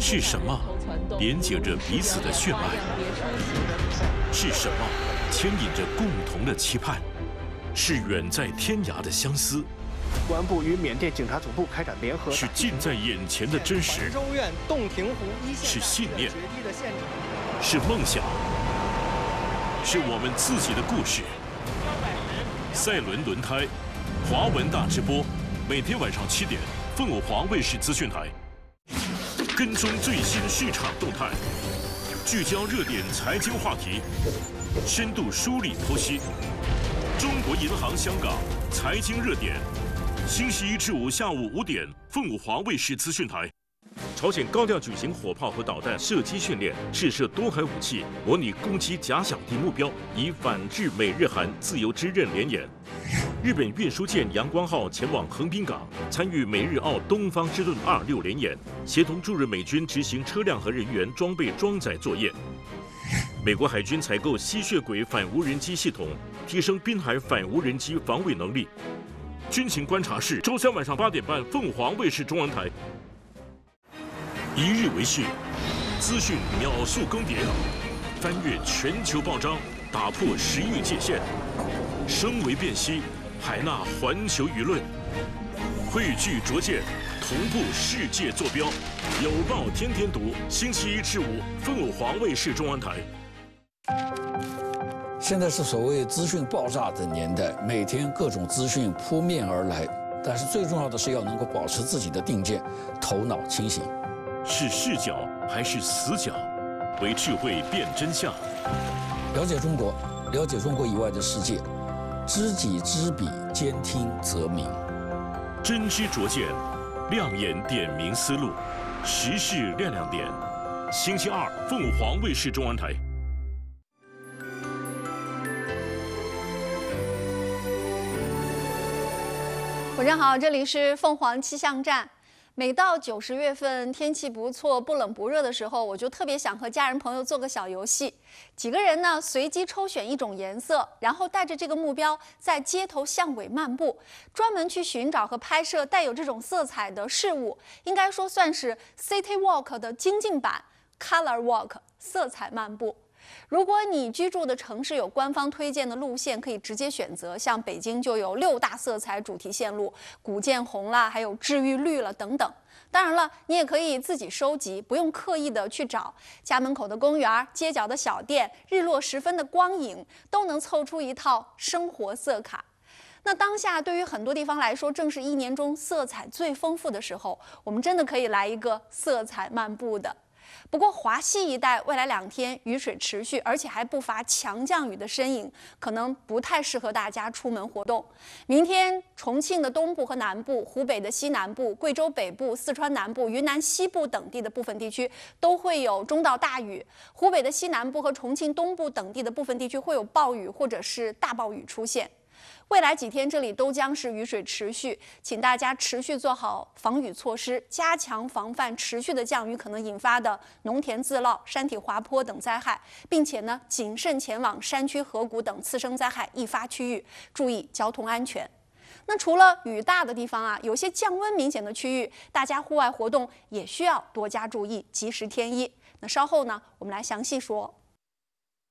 是什么连接着彼此的血脉？是什么牵引着共同的期盼？是远在天涯的相思。 公安部与缅甸警察总部开展联合。 是近在眼前的真实。 州院洞庭湖一线是信念。是梦想。是我们自己的故事。赛伦轮胎，华文大直播，每天晚上7点，凤凰卫视资讯台。跟踪最新市场动态，聚焦热点财经话题，深度梳理剖析。中国银行香港财经热点，星期1至5下午5点，凤凰卫视资讯台。朝鲜高调举行火炮和导弹射击训练，试射多海武器，模拟攻击假想敌目标，以反制美日韩自由之刃联演。日本运输舰阳光号前往横滨港，参与美日澳东方之盾26联演，协同驻日美军执行车辆和人员装备装载作业。美国海军采购吸血鬼反无人机系统，提升滨海反无人机防卫能力。军情观察室，周3晚上8点半，凤凰卫视中文台。一日为市，资讯秒速更迭，翻越全球报章，打破时域界限，声为辨析，海纳环球舆论，汇聚拙见，同步世界坐标。有报天天读，星期1至5，凤凰卫视中文台。 现在是所谓资讯爆炸的年代，每天各种资讯扑面而来，但是最重要的是要能够保持自己的定见，头脑清醒。 是视角还是死角？为智慧辨真相。 了解中国，了解中国以外的世界，知己知彼，兼听则明。 真知灼见，亮眼点明思路，时事亮亮点。星期2，凤凰卫视中文台。 晚上好，这里是凤凰气象站。每到90月份，天气不错、不冷不热的时候，我就特别想和家人朋友做个小游戏。几个人呢，随机抽选一种颜色，然后带着这个目标，在街头巷尾漫步，专门去寻找和拍摄带有这种色彩的事物。应该说算是 City Walk 的精进版 Color Walk 色彩漫步。如果你居住的城市有官方推荐的路线，可以直接选择，像北京就有6大色彩主题线路，古建红啦，还有治愈绿了等等。当然了，你也可以自己收集，不用刻意的去找。家门口的公园、街角的小店、日落时分的光影，都能凑出一套生活色卡。那当下对于很多地方来说，正是一年中色彩最丰富的时候，我们真的可以来一个色彩漫步的。不过华西一带未来2天雨水持续，而且还不乏强降雨的身影，可能不太适合大家出门活动。明天重庆的东部和南部、湖北的西南部、贵州北部、四川南部、云南西部等地的部分地区都会有中到大雨，湖北的西南部和重庆东部等地的部分地区会有暴雨或者是大暴雨出现。未来几天这里都将是雨水持续，请大家持续做好防雨措施，加强防范持续的降雨可能引发的农田自涝、山体滑坡等灾害，并且呢谨慎前往山区河谷等次生灾害易发区域，注意交通安全。那除了雨大的地方啊，有些降温明显的区域，大家户外活动也需要多加注意，及时添衣。那稍后呢，我们来详细说。